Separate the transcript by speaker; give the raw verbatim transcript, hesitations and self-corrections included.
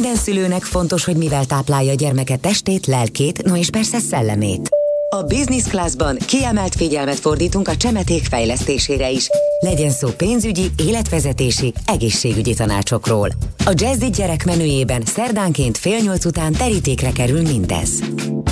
Speaker 1: Minden szülőnek fontos, hogy mivel táplálja gyermeke testét, lelkét, no és persze szellemét. A Business Classban kiemelt figyelmet fordítunk a csemeték fejlesztésére is. Legyen szó pénzügyi, életvezetési, egészségügyi tanácsokról. A Jazzy gyerek menüjében szerdánként fél nyolc után terítékre kerül mindez.